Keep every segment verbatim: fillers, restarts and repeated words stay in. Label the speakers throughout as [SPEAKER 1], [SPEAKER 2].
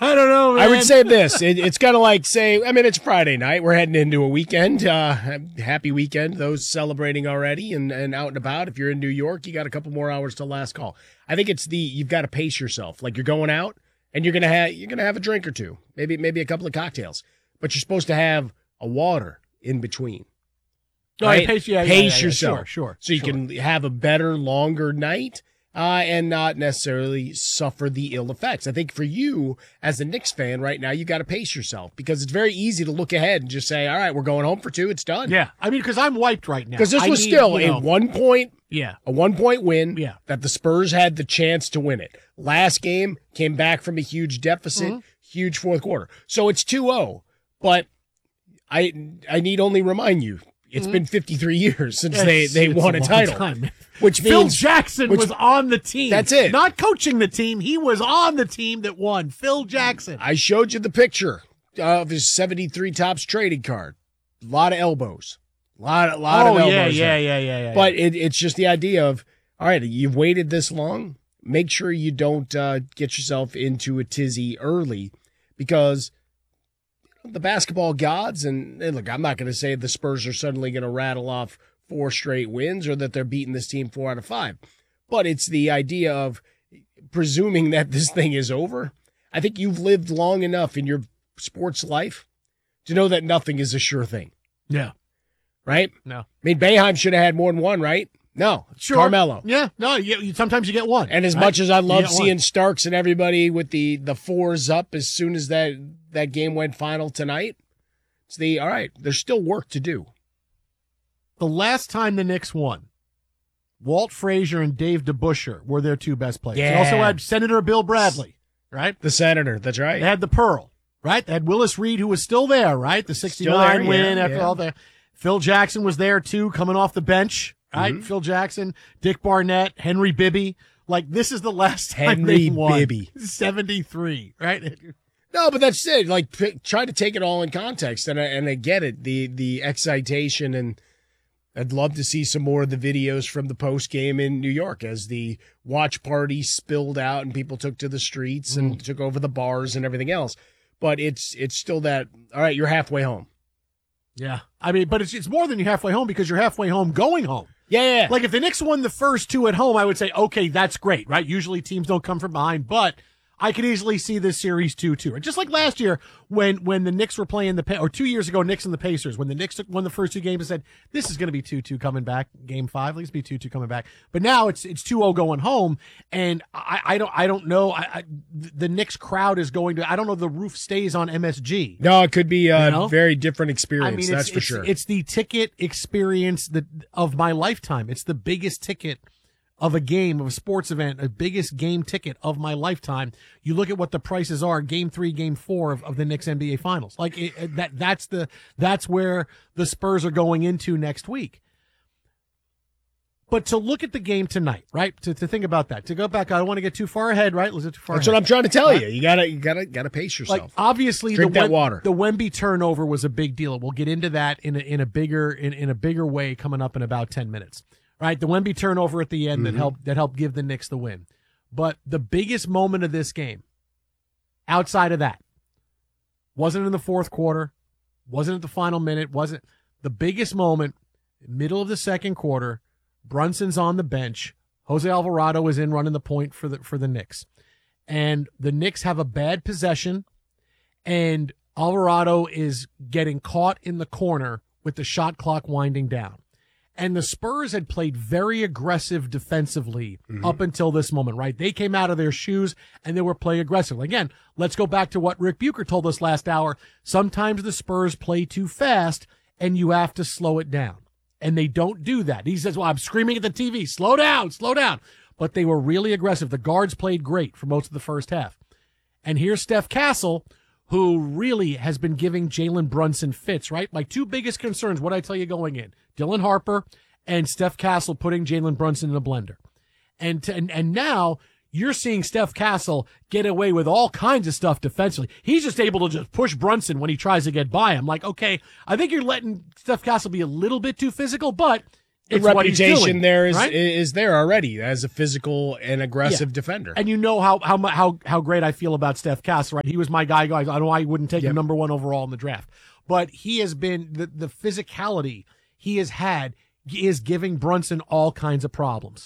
[SPEAKER 1] I don't know, man.
[SPEAKER 2] I would say this. It, it's kind of like say, I mean, it's Friday night. We're heading into a weekend. Uh, happy weekend. Those celebrating already and, and out and about. If you're in New York, you got a couple more hours till last call. I think it's the, you've got to pace yourself. Like you're going out and you're going to have, you're going to have a drink or two, maybe, maybe a couple of cocktails, but you're supposed to have a water in between.
[SPEAKER 1] No,
[SPEAKER 2] right?
[SPEAKER 1] pace, yeah,
[SPEAKER 2] pace
[SPEAKER 1] yeah, yeah, yeah.
[SPEAKER 2] yourself.
[SPEAKER 1] Sure, sure.
[SPEAKER 2] So you
[SPEAKER 1] sure.
[SPEAKER 2] can have a better, longer night. Uh, and not necessarily suffer the ill effects. I think for you, as a Knicks fan right now, you got to pace yourself because it's very easy to look ahead and just say, all right, we're going home for two. It's done.
[SPEAKER 1] Yeah. I mean, because I'm wiped right now.
[SPEAKER 2] Because this
[SPEAKER 1] I
[SPEAKER 2] was
[SPEAKER 1] need,
[SPEAKER 2] still
[SPEAKER 1] you know,
[SPEAKER 2] a one-point
[SPEAKER 1] yeah.
[SPEAKER 2] a one-point win
[SPEAKER 1] Yeah.
[SPEAKER 2] that the Spurs had the chance to win it. Last game, came back from a huge deficit,
[SPEAKER 1] Mm-hmm.
[SPEAKER 2] huge fourth quarter. So it's two oh. But I I need only remind you, it's
[SPEAKER 1] Mm-hmm.
[SPEAKER 2] been fifty-three years since
[SPEAKER 1] It's-
[SPEAKER 2] they, they
[SPEAKER 1] it's
[SPEAKER 2] won
[SPEAKER 1] a
[SPEAKER 2] a,
[SPEAKER 1] long
[SPEAKER 2] title.
[SPEAKER 1] time.
[SPEAKER 2] Which
[SPEAKER 1] Phil
[SPEAKER 2] means
[SPEAKER 1] Jackson
[SPEAKER 2] which-
[SPEAKER 1] was on the team.
[SPEAKER 2] That's it.
[SPEAKER 1] Not coaching the team. He was on the team that won. Phil Jackson.
[SPEAKER 2] I showed you the picture of his seventy-three tops trading card. A lot of elbows. A lot, a lot
[SPEAKER 1] oh,
[SPEAKER 2] of elbows.
[SPEAKER 1] yeah, yeah,
[SPEAKER 2] there.
[SPEAKER 1] yeah, yeah, yeah.
[SPEAKER 2] But it, it's just the idea of, all right, you've waited this long. Make sure you don't uh, get yourself into a tizzy early because the basketball gods, and, and look, I'm not going to say the Spurs are suddenly going to rattle off four straight wins or that they're beating this team four out of five. But it's the idea of presuming that this thing is over. I think you've lived long enough in your sports life to know that nothing is a sure thing,
[SPEAKER 1] yeah.
[SPEAKER 2] right?
[SPEAKER 1] No.
[SPEAKER 2] I mean, Boeheim should have had more than one, right? No.
[SPEAKER 1] Sure.
[SPEAKER 2] Carmelo.
[SPEAKER 1] Yeah. No, you, you, sometimes you get one.
[SPEAKER 2] And as
[SPEAKER 1] right?
[SPEAKER 2] much as I
[SPEAKER 1] You
[SPEAKER 2] love
[SPEAKER 1] get
[SPEAKER 2] seeing
[SPEAKER 1] one.
[SPEAKER 2] Starks and everybody with the, the fours up as soon as that, that game went final tonight, it's the, all right, there's still work to do.
[SPEAKER 1] The last time the Knicks won, Walt Frazier and Dave DeBusschere were their two best players. They
[SPEAKER 2] Yeah.
[SPEAKER 1] also had Senator Bill Bradley, right?
[SPEAKER 2] The Senator, that's right.
[SPEAKER 1] They had the Pearl, right? They had Willis Reed, who was still there, right? The sixty-nine
[SPEAKER 2] there,
[SPEAKER 1] win
[SPEAKER 2] yeah,
[SPEAKER 1] after
[SPEAKER 2] yeah.
[SPEAKER 1] all the. Phil Jackson was there, too, coming off the bench, right?
[SPEAKER 2] Mm-hmm.
[SPEAKER 1] Phil Jackson, Dick Barnett, Henry Bibby. Like, this is the last time
[SPEAKER 2] Henry
[SPEAKER 1] they won.
[SPEAKER 2] Bibby.
[SPEAKER 1] seventy-three, right?
[SPEAKER 2] No, but that's it. Like, p- try to take it all in context, and I, and I get it. The the excitation, and I'd love to see some more of the videos from the post game in New York as the watch party spilled out and people took to the streets and
[SPEAKER 1] Mm.
[SPEAKER 2] took over the bars and everything else. But it's it's still that. All right, you're halfway home.
[SPEAKER 1] Yeah. I mean, but it's it's more than you're halfway home because you're halfway home going home.
[SPEAKER 2] Yeah, yeah, yeah.
[SPEAKER 1] Like, if the Knicks won the first two at home, I would say, okay, that's great, right? Usually teams don't come from behind, but I could easily see this series two two. Just like last year when when the Knicks were playing the, or two years ago, Knicks and the Pacers, when the Knicks won the first two games and said, this is going to be two two coming back, game five, at least be two two coming back. But now it's it's two oh going home, and I, I don't I don't know. I, I, the Knicks crowd is going to, I don't know if the roof stays on M S G.
[SPEAKER 2] No, it could be a
[SPEAKER 1] You know?
[SPEAKER 2] very different
[SPEAKER 1] I
[SPEAKER 2] experience.
[SPEAKER 1] mean,
[SPEAKER 2] that's
[SPEAKER 1] it's,
[SPEAKER 2] for
[SPEAKER 1] it's,
[SPEAKER 2] sure.
[SPEAKER 1] It's the ticket experience that of my lifetime. It's the biggest ticket of a game, of a sports event, a biggest game ticket of my lifetime. You look at what the prices are, game three, game four of, of the Knicks N B A finals. Like it, it- that, that's the, that's where the Spurs are going into next week. But to look at the game tonight, right? To, to think about that, to go back, I don't want to get too far ahead, right? Let's get too far
[SPEAKER 2] That's
[SPEAKER 1] ahead.
[SPEAKER 2] what I'm trying to tell
[SPEAKER 1] Right.
[SPEAKER 2] you. You gotta, you gotta, gotta pace yourself.
[SPEAKER 1] Like, obviously,
[SPEAKER 2] Drink
[SPEAKER 1] the
[SPEAKER 2] that
[SPEAKER 1] Wem-
[SPEAKER 2] water.
[SPEAKER 1] the Wemby turnover was a big deal. We'll get into that in a, in a bigger in, in a bigger way coming up in about ten minutes. Right, the Wemby turnover at the end
[SPEAKER 2] Mm-hmm.
[SPEAKER 1] that helped that helped give the Knicks the win. But the biggest moment of this game, outside of that, wasn't in the fourth quarter, wasn't at the final minute, wasn't the biggest moment. Middle of the second quarter, Brunson's on the bench. Jose Alvarado is in running the point for the for the Knicks, and the Knicks have a bad possession, and Alvarado is getting caught in the corner with the shot clock winding down. And the Spurs had played very aggressive defensively
[SPEAKER 2] Mm-hmm.
[SPEAKER 1] up until this moment, right? They came out of their shoes and they were playing aggressively. Again, let's go back to what Rick Bucher told us last hour. Sometimes the Spurs play too fast and you have to slow it down. And they don't do that. He says, well, I'm screaming at the T V, slow down, slow down. But they were really aggressive. The guards played great for most of the first half. And here's Steph Castle, who really has been giving Jalen Brunson fits, right? My two biggest concerns, what I tell you going in, Dylan Harper and Steph Castle putting Jalen Brunson in a blender. And, to, and and now you're seeing Steph Castle get away with all kinds of stuff defensively. He's just able to just push Brunson when he tries to get by him. Like, okay, I think you're letting Steph Castle be a little bit too physical, but
[SPEAKER 2] The
[SPEAKER 1] it's what he's
[SPEAKER 2] reputation
[SPEAKER 1] doing,
[SPEAKER 2] there is
[SPEAKER 1] right?
[SPEAKER 2] is there already as a physical and aggressive
[SPEAKER 1] Yeah.
[SPEAKER 2] defender.
[SPEAKER 1] And you know how how mu- how how great I feel about Steph Castle, right? He was my guy. Guys, I don't know why he wouldn't take
[SPEAKER 2] Yep.
[SPEAKER 1] him number one overall in the draft, but he has been the the physicality he has had is giving Brunson all kinds of problems.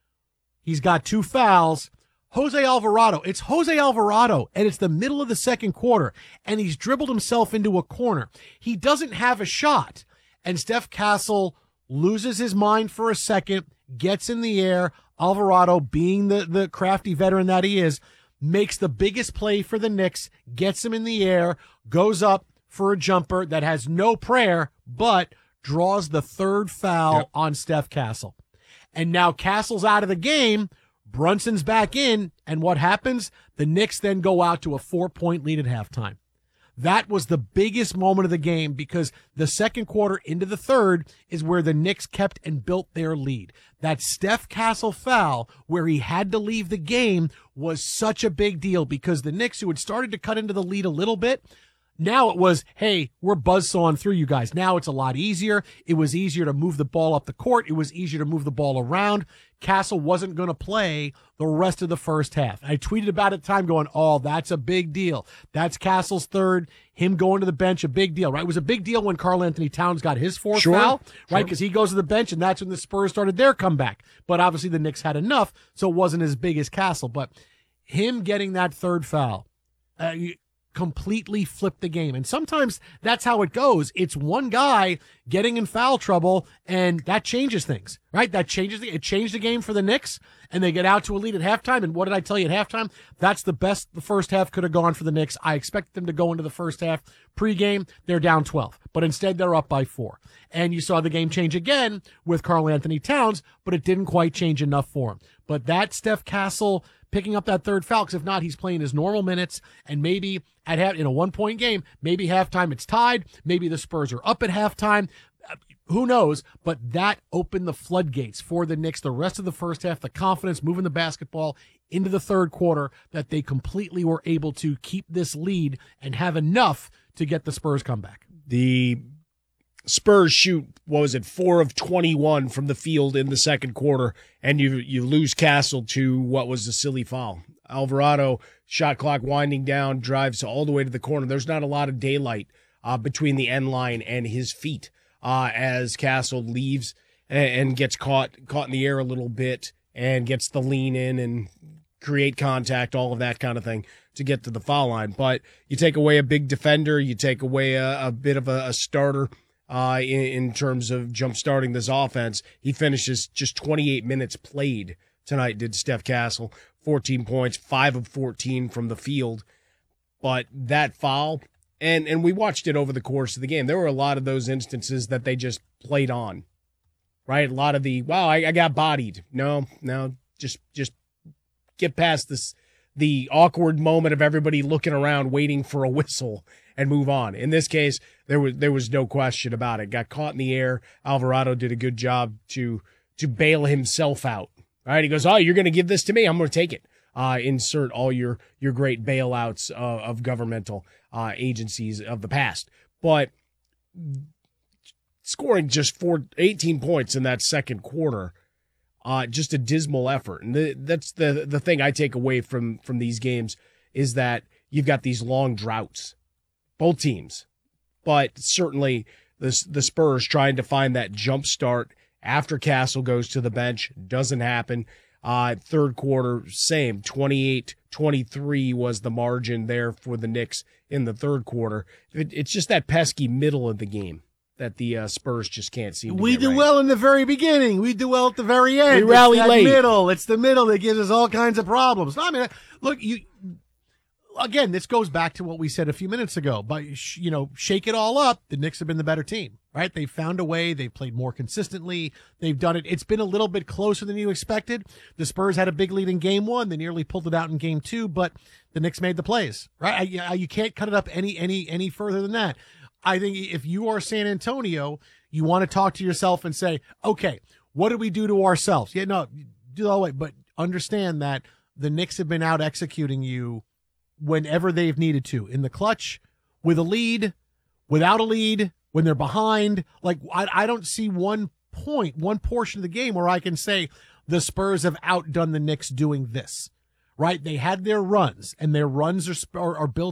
[SPEAKER 1] He's got two fouls. Jose Alvarado. It's Jose Alvarado, and it's the middle of the second quarter, and he's dribbled himself into a corner. He doesn't have a shot, and Steph Castle loses his mind for a second, gets in the air. Alvarado, being the, the crafty veteran that he is, makes the biggest play for the Knicks, gets him in the air, goes up for a jumper that has no prayer, but draws the third foul
[SPEAKER 2] Yep.
[SPEAKER 1] on Steph Castle. And now Castle's out of the game. Brunson's back in. And what happens? The Knicks then go out to a four-point lead at halftime. That was the biggest moment of the game because the second quarter into the third is where the Knicks kept and built their lead. That Steph Castle foul where he had to leave the game was such a big deal because the Knicks, who had started to cut into the lead a little bit, now it was, hey, we're buzzsawing through you guys. Now it's a lot easier. It was easier to move the ball up the court. It was easier to move the ball around. Castle wasn't going to play the rest of the first half. I tweeted about it at the time going, oh, that's a big deal. That's Castle's third. Him going to the bench, a big deal, right? It was a big deal when Karl Anthony Towns got his fourth
[SPEAKER 2] Sure,
[SPEAKER 1] foul, right?
[SPEAKER 2] sure.
[SPEAKER 1] Because he goes to the bench, and that's when the Spurs started their comeback. But obviously the Knicks had enough, so it wasn't as big as Castle. But him getting that third foul, uh, completely flipped the game. And sometimes that's how it goes. It's one guy getting in foul trouble, and that changes things, right? That changes the, it changed the game for the Knicks, and they get out to a lead at halftime. And what did I tell you at halftime? That's the best the first half could have gone for the Knicks. I expected them to go into the first half pregame. They're down twelve, but instead they're up by four. And you saw the game change again with Karl Anthony Towns, but it didn't quite change enough for him. But that Steph Castle picking up that third foul, because if not, he's playing his normal minutes, and maybe at half, in a one-point game, maybe halftime it's tied, maybe the Spurs are up at halftime, who knows, but that opened the floodgates for the Knicks the rest of the first half, the confidence moving the basketball into the third quarter, that they completely were able to keep this lead and have enough to get the Spurs comeback.
[SPEAKER 2] The Spurs shoot, what was it, four of twenty-one from the field in the second quarter, and you you lose Castle to what was a silly foul. Alvarado, shot clock winding down, drives all the way to the corner. There's not a lot of daylight uh, between the end line and his feet uh, as Castle leaves and, and gets caught caught in the air a little bit and gets the lean in and create contact, all of that kind of thing to get to the foul line. But you take away a big defender, you take away a, a bit of a, a starter, Uh, in, in terms of jump starting this offense. He finishes just twenty-eight minutes played tonight, did Steph Castle. fourteen points, five of fourteen from the field. But that foul, and, and we watched it over the course of the game. There were a lot of those instances that they just played on, right? A lot of the, wow, I, I got bodied. No, no, just, just get past this, the awkward moment of everybody looking around waiting for a whistle and move on. In this case, there was there was no question about it. Got caught in the air. Alvarado did a good job to to bail himself out. All right, he goes, oh, you're going to give this to me? I'm going to take it. Uh, insert all your your great bailouts uh, of governmental uh, agencies of the past. But scoring just four, eighteen points in that second quarter, uh, just a dismal effort. And the, that's the the thing I take away from from these games is that you've got these long droughts. Both teams, but certainly the, the Spurs trying to find that jump start after Castle goes to the bench. Doesn't happen. Uh, third quarter, same. twenty-eight twenty-three was the margin there for the Knicks in the third quarter. It, it's just that pesky middle of the game that the uh, Spurs just can't seem to
[SPEAKER 1] We
[SPEAKER 2] get
[SPEAKER 1] do
[SPEAKER 2] right.
[SPEAKER 1] well in the very beginning. We do well at the very end.
[SPEAKER 2] We rally
[SPEAKER 1] it's that
[SPEAKER 2] late.
[SPEAKER 1] Middle. It's the middle that gives us all kinds of problems. No, I mean, look, you... Again, this goes back to what we said a few minutes ago. But, you know, shake it all up, the Knicks have been the better team, right? They've found a way. They've played more consistently. They've done it. It's been a little bit closer than you expected. The Spurs had a big lead in game one. They nearly pulled it out in game two, but the Knicks made the plays, right? I, you can't cut it up any, any, any further than that. I think if you are San Antonio, you want to talk to yourself and say, okay, what did we do to ourselves? Yeah, no, do all the way, but understand that the Knicks have been out executing you whenever they've needed to, in the clutch, with a lead, without a lead, when they're behind. Like, I, I don't see one point, one portion of the game where I can say the Spurs have outdone the Knicks doing this, right? They had their runs, and their runs are, are, are built